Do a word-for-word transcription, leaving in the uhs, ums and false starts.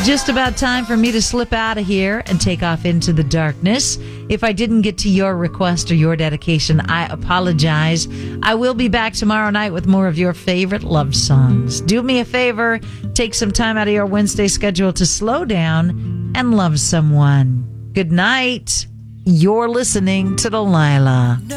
just about time for me to slip out of here and take off into the darkness. If I didn't get to your request or your dedication, I apologize. I will be back tomorrow night with more of your favorite love songs. Do me a favor, take some time out of your Wednesday schedule to slow down and love someone. Good night. You're listening to Delilah.